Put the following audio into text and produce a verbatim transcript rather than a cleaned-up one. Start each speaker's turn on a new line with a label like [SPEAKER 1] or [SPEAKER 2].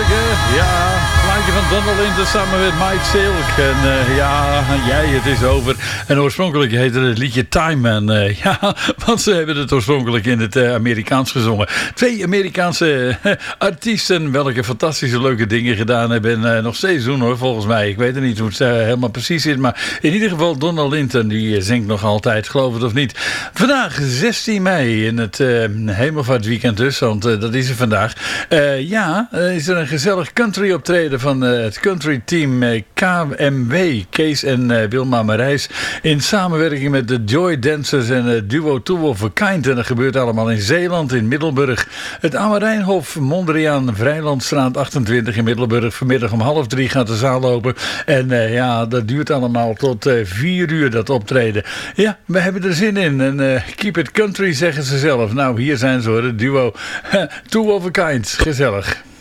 [SPEAKER 1] heerlijk hè? Ja, plaatje van Donald Linton samen met Mike Silk. En uh, ja, jij, het is over. En oorspronkelijk heette het liedje Time. En uh, ja, want ze hebben het oorspronkelijk in het uh, Amerikaans gezongen. Twee Amerikaanse uh, artiesten, welke fantastische leuke dingen gedaan hebben. En uh, nog steeds doen hoor, volgens mij. Ik weet het niet hoe het uh, helemaal precies zit. Maar in ieder geval Donald Linton, die uh, zingt nog altijd, geloof het of niet. Vandaag zestien mei in het uh, Hemelvaartweekend dus, want uh, dat is er vandaag. Uh, ja, uh, is er een gezellig country optreden van uh, het country team uh, K M W, Kees en uh, Wilma Marijs, in samenwerking met de Joy Dancers en uh, duo Two of a Kind. En dat gebeurt allemaal in Zeeland, in Middelburg. Het Amerijnhof, Mondriaan, Vrijlandstraat achtentwintig in Middelburg. Vanmiddag om half drie gaat de zaal open. En uh, ja, dat duurt allemaal tot uh, vier uur, dat optreden. Ja, we hebben er zin in. En uh, keep it country, zeggen ze zelf. Nou, hier zijn ze hoor, het duo Two of a Kind. Gezellig.